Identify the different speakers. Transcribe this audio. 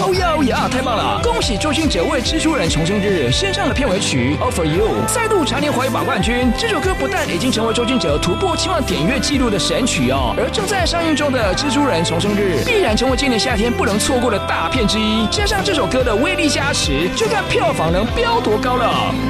Speaker 1: 哦呀哦呀，太棒了！恭喜周兴哲为蜘蛛人重生日献上了片尾曲《All for You》，再度蝉联华语榜冠军。这首歌不但已经成为周兴哲突破7万点阅纪录的神曲哦，而正在上映中的《蜘蛛人重生日》必然成为今年夏天不能错过的大片之一。加上这首歌的威力加持，就看票房能飙多高了。